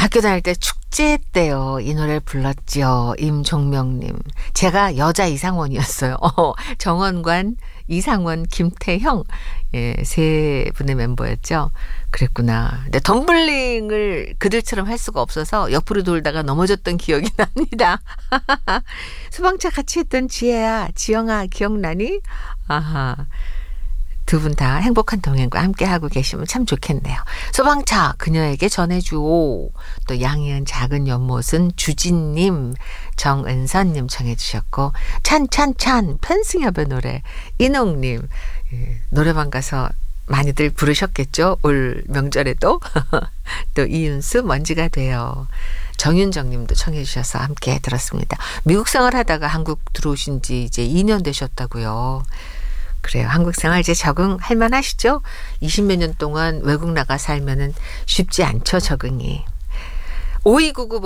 학교 다닐 때 축제 때요. 이 노래를 불렀죠. 임종명님. 제가 여자 이상원이었어요. 정원관, 이상원, 김태형. 예, 세 분의 멤버였죠. 그랬구나. 근데 덤블링을 그들처럼 할 수가 없어서 옆으로 돌다가 넘어졌던 기억이 납니다. 소방차 같이 했던 지혜야, 지영아, 기억나니? 아하. 두 분 다 행복한 동행과 함께 하고 계시면 참 좋겠네요. 소방차 그녀에게 전해줘. 또 양희은 작은 연못은 주진님, 정은선님 청해 주셨고 찬찬찬 편승엽의 노래 이농님 노래방 가서 많이들 부르셨겠죠. 올 명절에도. 또 이윤수 먼지가 돼요. 정윤정님도 청해 주셔서 함께 들었습니다. 미국 생활하다가 한국 들어오신 지 이제 2년 되셨다고요. 그래요. 한국 생활 이제 적응할 만하시죠? 20몇 년 동안 외국 나가 살면은 쉽지 않죠, 적응이. 5299